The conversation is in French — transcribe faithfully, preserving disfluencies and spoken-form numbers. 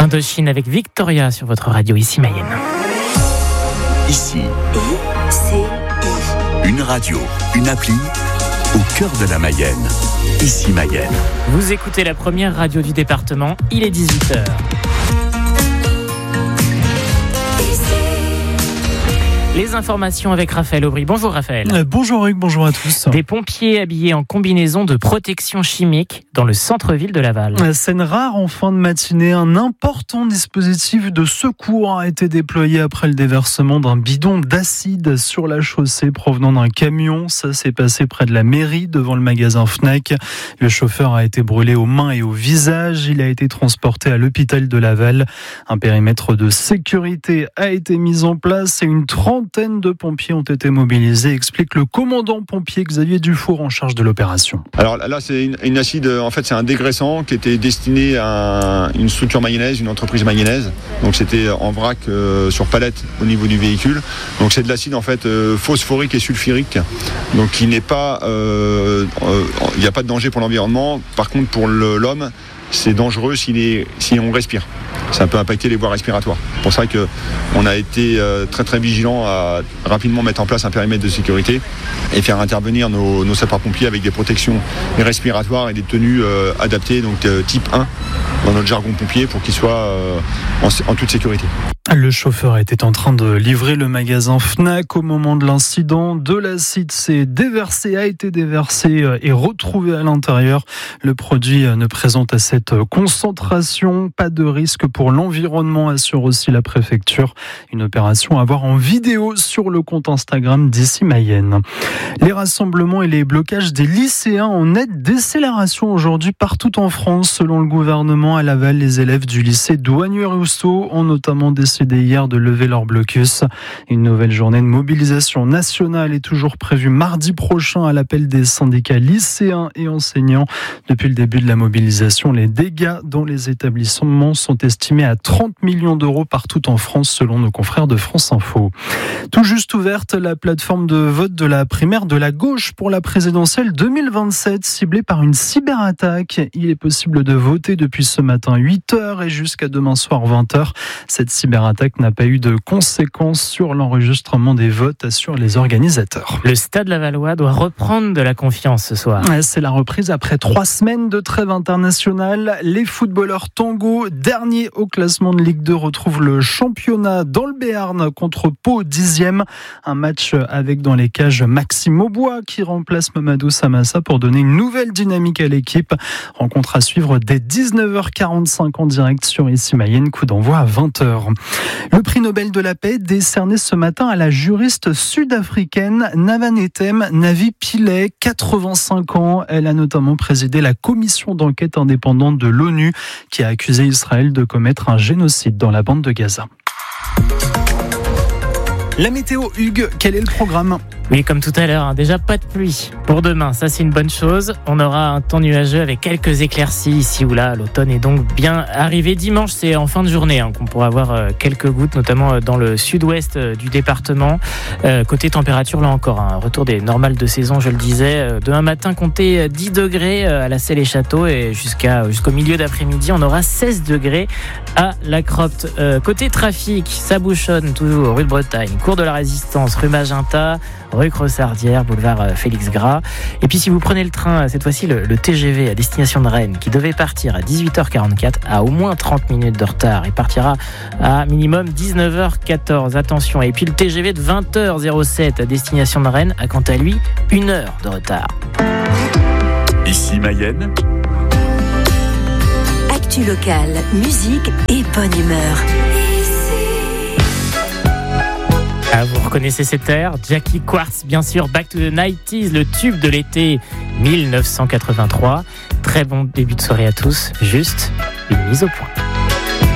Indochine avec Victoria sur votre radio, ici Mayenne. Ici, I C I. une radio, une appli au cœur de la Mayenne. Ici Mayenne. Vous écoutez la première radio du département, il est dix-huit heures. Les informations avec Raphaël Aubry. Bonjour Raphaël. Euh, bonjour Hugues, bonjour à tous. Des pompiers habillés en combinaison de protection chimique dans le centre-ville de Laval. Scène rare en fin de matinée, un important dispositif de secours a été déployé après le déversement d'un bidon d'acide sur la chaussée provenant d'un camion. Ça s'est passé près de la mairie, devant le magasin Fnac. Le chauffeur a été brûlé aux mains et au visage. Il a été transporté à l'hôpital de Laval. Un périmètre de sécurité a été mis en place et une trentaine de pompiers ont été mobilisés, explique le commandant pompier Xavier Dufour en charge de l'opération. Alors là, c'est une, une acide, en fait, c'est un dégraissant qui était destiné à une structure mayonnaise, une entreprise mayonnaise. Donc c'était en vrac euh, sur palette au niveau du véhicule. Donc c'est de l'acide en fait euh, phosphorique et sulfurique. Donc qui n'est pas, il euh, n'y euh, a pas de danger pour l'environnement. Par contre, pour le, l'homme, c'est dangereux s'il est, si on respire. Ça peut impacter les voies respiratoires. C'est pour ça qu'on a été très très vigilant à rapidement mettre en place un périmètre de sécurité et faire intervenir nos, nos sapeurs-pompiers avec des protections respiratoires et des tenues euh, adaptées, donc euh, type un dans notre jargon pompier, pour qu'ils soient euh, en, en toute sécurité. Le chauffeur était en train de livrer le magasin Fnac au moment de l'incident. De l'acide s'est déversé, a été déversé et retrouvé à l'intérieur. Le produit ne présente à cette concentration pas de risque pour l'environnement, assure aussi la préfecture. Une opération à voir en vidéo sur le compte Instagram d'Ici Mayenne. Les rassemblements et les blocages des lycéens en nette décélération aujourd'hui partout en France. Selon le gouvernement, à Laval, les élèves du lycée Douanier-Rousseau ont notamment décidé hier de lever leur blocus. Une nouvelle journée de mobilisation nationale est toujours prévue mardi prochain à l'appel des syndicats lycéens et enseignants. Depuis le début de la mobilisation, les dégâts dans les établissements sont estimés à trente millions d'euros partout en France, selon nos confrères de France Info. Tout juste ouverte, la plateforme de vote de la primaire de la gauche pour la présidentielle deux mille vingt-sept, ciblée par une cyberattaque. Il est possible de voter depuis ce matin huit heures et jusqu'à demain soir vingt heures. Cette cyberattaque n'a pas eu de conséquences sur l'enregistrement des votes, assurent les organisateurs. Le Stade Lavallois doit reprendre de la confiance ce soir. C'est la reprise après trois semaines de trêve internationale. Les footballeurs Tango, dernier au classement de Ligue deux, retrouvent le championnat dans le Béarn contre Pau, dixième. Un match avec dans les cages Maxime Aubois qui remplace Mamadou Samassa pour donner une nouvelle dynamique à l'équipe. Rencontre à suivre dès dix-neuf heures quarante-cinq en direct sur Ici Mayenne, coup d'envoi à vingt heures. Le prix Nobel de la paix décerné ce matin à la juriste sud-africaine Navanethem Navi Pillay, quatre-vingt-cinq ans. Elle a notamment présidé la commission d'enquête indépendante de l'ONU qui a accusé Israël de commettre un génocide dans la bande de Gaza. La météo, Hugues, quel est le programme ? Oui, comme tout à l'heure, hein, déjà pas de pluie pour demain, ça c'est une bonne chose. On aura un temps nuageux avec quelques éclaircies ici ou là. L'automne est donc bien arrivé. Dimanche, c'est en fin de journée hein, qu'on pourra avoir euh, quelques gouttes, notamment euh, dans le sud-ouest euh, du département. Euh, côté température, là encore, un hein, retour des normales de saison, je le disais. Euh, demain matin, comptez dix degrés euh, à la Selle et Château et jusqu'à, jusqu'au milieu d'après-midi, on aura seize degrés à la Cropte. Euh, côté trafic, ça bouchonne toujours, rue de Bretagne, cours de la Résistance, rue Magenta, rue Crossardière, boulevard Félix Gras. Et puis si vous prenez le train, cette fois-ci le, le T G V à destination de Rennes, qui devait partir à dix-huit heures quarante-quatre, a au moins trente minutes de retard. Il partira à minimum dix-neuf heures quatorze. Attention. Et puis le T G V de vingt heures sept à destination de Rennes a quant à lui une heure de retard. Ici Mayenne. Actu locale, musique et bonne humeur. Ah, vous reconnaissez cet air ? Jackie Quartz, bien sûr, Back to the nineties, le tube de l'été mille neuf cent quatre-vingt-trois. Très bon début de soirée à tous, juste une mise au point.